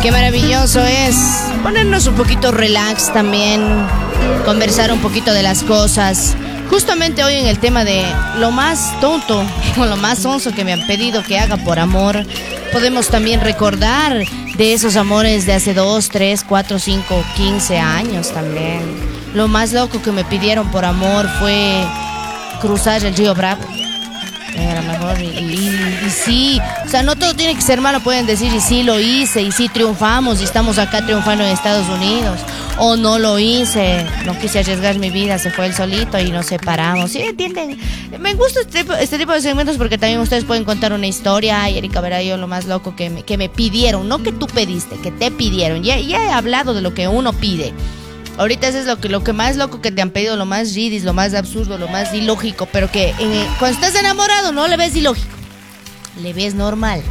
Qué maravilloso es ponernos un poquito relax también, conversar un poquito de las cosas. Justamente hoy en el tema de lo más tonto o lo más sonso que me han pedido que haga por amor, podemos también recordar de esos amores de hace 2, 3, 4, 5, 15 años también. Lo más loco que me pidieron por amor fue cruzar el río Bravo. Era mejor y sí, o sea, no todo tiene que ser malo, pueden decir y sí lo hice, y sí triunfamos y estamos acá triunfando en Estados Unidos, o no lo hice, no quise arriesgar mi vida, se fue él solito y nos separamos, ¿sí entienden? Me gusta este tipo de segmentos porque también ustedes pueden contar una historia. Ay, Erika, verá yo lo más loco que me pidieron, no que tú pediste, que te pidieron. Ya he hablado de lo que uno pide. Ahorita eso es lo que más loco que te han pedido, lo más ridis, lo más absurdo, lo más ilógico, pero que cuando estás enamorado no le ves ilógico, le ves normal.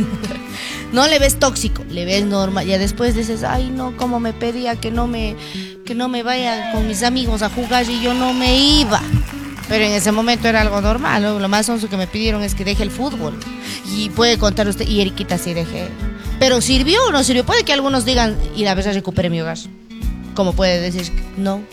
No le ves tóxico, le ves normal. Ya después dices, ay no, como me pedía que no me vaya con mis amigos a jugar y yo no me iba. Pero en ese momento era algo normal, ¿no? Lo más sonso que me pidieron es que deje el fútbol. Y puede contar usted, y Eriquita sí dejé. Pero ¿sirvió o no sirvió? Puede que algunos digan, y a veces recuperé mi hogar. Como puede decir, no.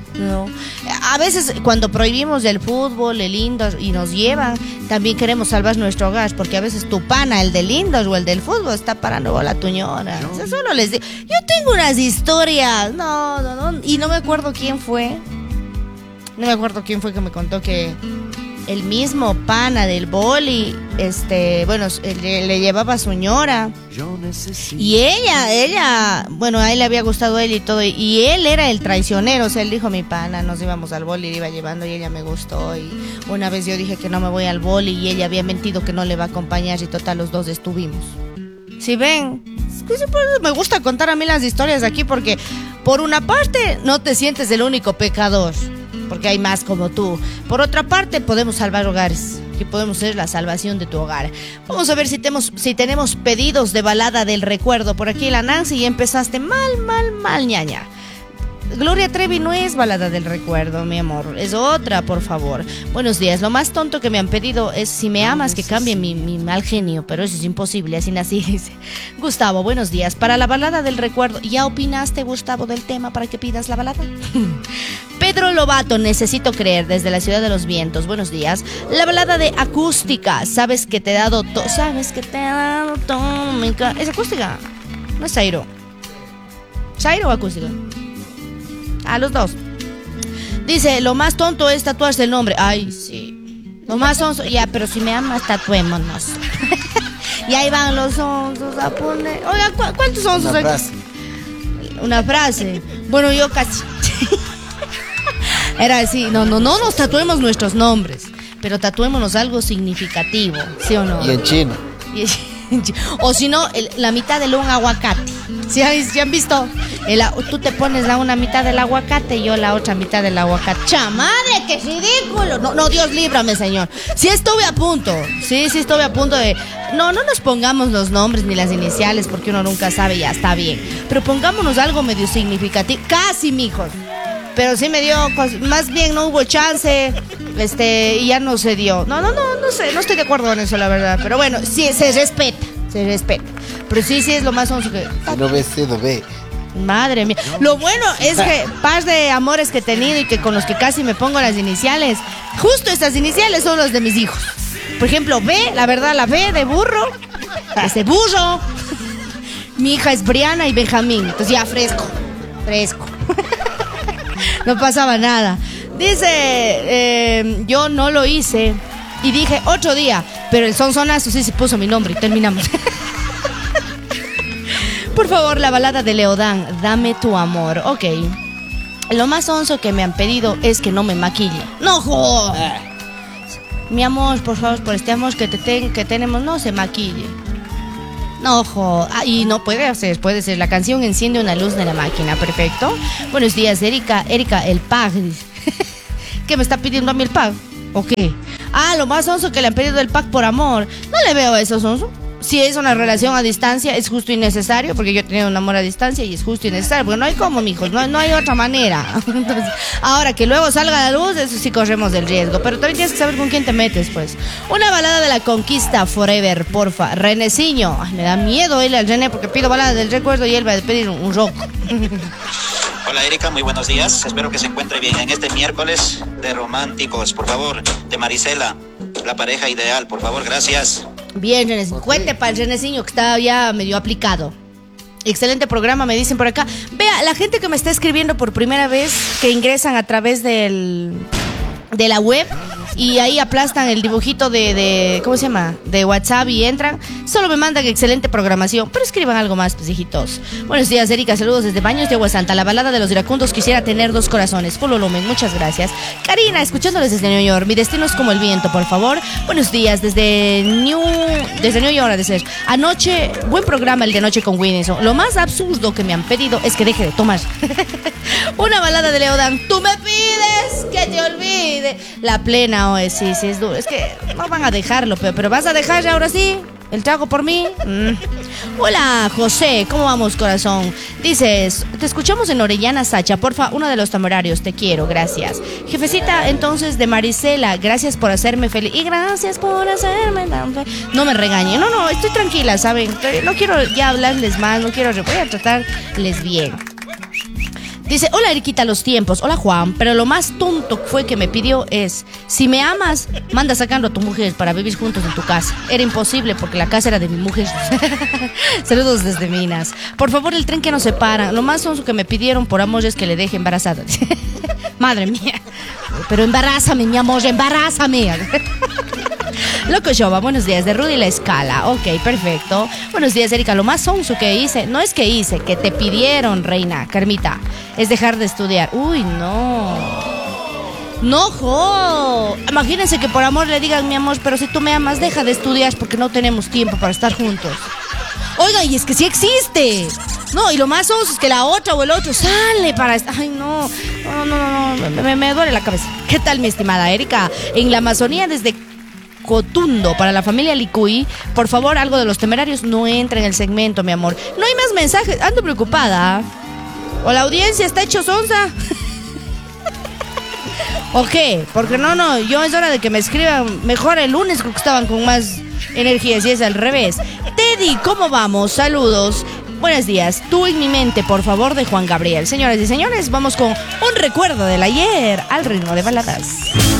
A veces cuando prohibimos el fútbol, el indoor y nos llevan, también queremos salvar nuestro hogar, porque a veces tu pana, el del indoor o el del fútbol, está parando bola tuñona. O sea, solo les digo, yo tengo unas historias, no, y no me acuerdo quién fue. No me acuerdo quién fue que me contó que el mismo pana del boli, le llevaba a su ñora. Y ella, bueno, a él le había gustado él y todo, y él era el traicionero. O sea, él dijo, mi pana, nos íbamos al boli, iba llevando y ella me gustó. Y una vez yo dije que no me voy al boli y ella había mentido que no le va a acompañar y total, los dos estuvimos. Si ven, es que me gusta contar a mí las historias aquí porque por una parte no te sientes el único pecador, porque hay más como tú. Por otra parte, podemos salvar hogares, que podemos ser la salvación de tu hogar. Vamos a ver si tenemos pedidos de balada del recuerdo. Por aquí la Nancy, y empezaste mal, ñaña. Gloria Trevi no es balada del recuerdo, mi amor, es otra, por favor. Buenos días, lo más tonto que me han pedido es si me amas que cambie mi mal genio, pero eso es imposible, así nací, dice. Gustavo, buenos días, para la balada del recuerdo, ¿ya opinaste, Gustavo, del tema para que pidas la balada? Pedro Lobato, necesito creer, desde la ciudad de los vientos, buenos días. La balada de acústica, sabes que te he dado todo, ¿es acústica? No es Chairo. ¿Chairo o acústica? A los dos. Dice, lo más tonto es tatuarse el nombre. Ay, sí. Lo más sonso. Ya, pero si me amas, tatuémonos. Y ahí van los sonsos a poner. Oiga, ¿cuántos sonsos hay? Una frase. Bueno, yo casi. Era así. No nos tatuemos nuestros nombres, pero tatuémonos algo significativo, ¿sí o no? Y en chino. O si no, la mitad de un aguacate. ¿Sí han visto? Tú te pones una mitad del aguacate y yo la otra mitad del aguacate. ¡Chamadre, qué ridículo! No, Dios líbrame, señor. Sí estuve a punto. Sí estuve a punto de... No nos pongamos los nombres ni las iniciales porque uno nunca sabe, ya está bien. Pero pongámonos algo medio significativo. Casi, mijos. Pero sí me dio... Más bien no hubo chance. Y ya no se dio. No sé, no estoy de acuerdo con eso, la verdad. Pero bueno, sí, se respeta. Pero sí es lo más sonso que... Si no ves, no ve. Madre mía. Lo bueno es que par de amores que he tenido y que con los que casi me pongo las iniciales, justo estas iniciales son los de mis hijos. Por ejemplo, B, la verdad, la B de burro. Ese burro. Mi hija es Briana y Benjamín. Entonces ya fresco. No pasaba nada. Dice, yo no lo hice. Y dije, otro día. Pero el sonsonazo sí se puso mi nombre y terminamos. Por favor, la balada de Leodán, Dame tu amor. Ok. Lo más sonso que me han pedido es que no me maquille. ¡No jodas! Mi amor, por favor, por este amor que tenemos, no se maquille. No jodas. Y no puede ser. La canción Enciende una luz de la máquina. Perfecto. Buenos días, Erika, el pack. ¿Qué me está pidiendo a mí el pack? ¿O qué? Lo más sonso que le han pedido el pack por amor. No le veo eso, sonso. si es una relación a distancia, es justo y necesario, porque yo he tenido un amor a distancia y es justo y necesario, porque no hay como, mijos, no hay otra manera. Entonces, ahora que luego salga a la luz, eso sí corremos del riesgo, pero también tienes que saber con quién te metes, pues. Una balada de la conquista forever, porfa. Reneciño, ay, me da miedo él al René, porque pido balada del recuerdo y él va a pedir un rock. Hola Erika, muy buenos días, espero que se encuentre bien en este miércoles de románticos, por favor, de Marisela, la pareja ideal, por favor, gracias. Bien, Reneciño, cuente para el Reneciño que está ya medio aplicado. Excelente programa, me dicen por acá. Vea, la gente que me está escribiendo por primera vez, que ingresan a través de la web y ahí aplastan el dibujito de ¿cómo se llama? De WhatsApp y entran, solo me mandan excelente programación, pero escriban algo más, pues, hijitos. Buenos días, Erika, saludos desde Baños de Agua Santa. La balada de los iracundos, quisiera tener 2 corazones. Full volumen, muchas gracias. Karina, escuchándoles desde New York. Mi destino es como el viento, por favor. Buenos días, desde New York, desde anoche, buen programa el de anoche con Winnieson. Lo más absurdo que me han pedido es que deje de tomar. Una balada de Leodan. Tú me pides que te olvide. La plena, oye, sí, es duro. Es que no van a dejarlo, pero vas a dejar ahora sí el trago por mí. Hola, José, ¿cómo vamos, corazón? Dices, te escuchamos en Orellana, Sacha. Porfa, uno de los temerarios, te quiero, gracias. Jefecita, entonces, de Marisela, gracias por hacerme feliz. Y gracias por hacerme tan feliz. No me regañen, no, estoy tranquila, ¿saben? No quiero ya hablarles mal, voy a tratarles bien. Dice, hola Eriquita, los tiempos, hola Juan, pero lo más tonto fue que me pidió es, si me amas, manda sacando a tu mujer para vivir juntos en tu casa. Era imposible porque la casa era de mi mujer. Saludos desde Minas. Por favor, el tren que nos separa, lo más tonto que me pidieron por amor es que le deje embarazada. Madre mía, pero embarázame, mi amor, embarázame. Loco Jova, buenos días, de Rudy La Escala. Ok, perfecto. Buenos días, Erika. Lo más sonso que hice, no es que hice, que te pidieron, reina, Carmita, es dejar de estudiar. Uy, no. No, jo. Imagínense que por amor le digan, mi amor, pero si tú me amas, deja de estudiar porque no tenemos tiempo para estar juntos. Oiga, y es que sí existe. No, y lo más sonso es que la otra o el otro sale para... Ay, no, me duele la cabeza. ¿Qué tal, mi estimada Erika? En la Amazonía, desde Cotundo, para la familia Licuy, por favor, algo de los temerarios no entra en el segmento, mi amor. No hay más mensajes, ando preocupada. ¿O la audiencia está hecho sonsa? ¿O qué? Porque no, yo es hora de que me escriban mejor el lunes, creo que estaban con más energía, si es al revés. Teddy, ¿cómo vamos? Saludos. Buenos días, tú en mi mente, por favor, de Juan Gabriel. Señoras y señores, vamos con un recuerdo del ayer al ritmo de baladas.